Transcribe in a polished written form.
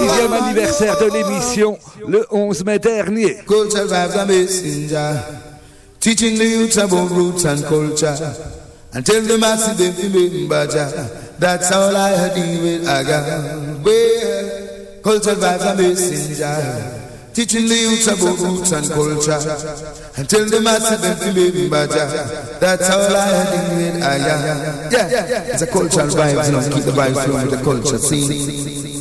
10e anniversaire de l'émission le 11 mai dernier. Culture vibes a messenger, teaching the youth about roots and culture, and tell the masses them to remember Jah. That's all I deal with. I got well, culture vibes a messenger, teaching the youth about roots and culture, and tell the masses them to remember Jah. That's all I deal with. I got yeah, it's a cultural vibes. You know, keep the vibes flowing with the culture scene.